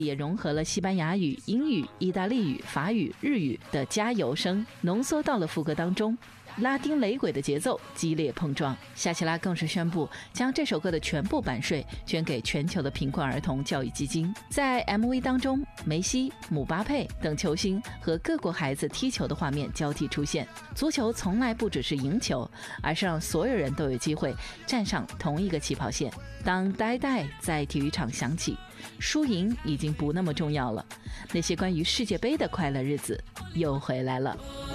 也融合了西班牙语、英语、意大利语、法语、日语的加油声，浓缩到了副歌当中。拉丁雷鬼的节奏激烈碰撞，夏奇拉更是宣布将这首歌的全部版税捐给全球的贫困儿童教育基金。在 MV 当中，梅西、姆巴佩等球星和各国孩子踢球的画面交替出现。足球从来不只是赢球，而是让所有人都有机会站上同一个起跑线。当呆呆在体育场响起，输赢已经不那么重要了，那些关于世界杯的快乐日子又回来了。